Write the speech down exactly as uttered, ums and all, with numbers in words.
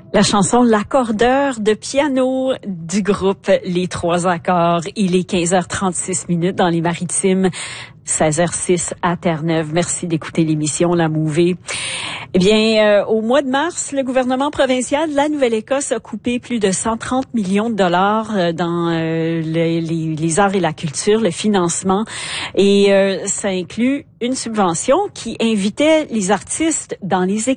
La chanson L'accordeur de piano du groupe Les Trois Accords. Il est quinze heures trente-six minutes dans les Maritimes, seize heures six à Terre-Neuve. Merci d'écouter l'émission La Mouvée. Eh bien, euh, au mois de mars, le gouvernement provincial de la Nouvelle-Écosse a coupé plus de cent trente millions de dollars euh, dans euh, les, les, les arts et la culture, le financement. Et euh, ça inclut une subvention qui invitait les artistes dans les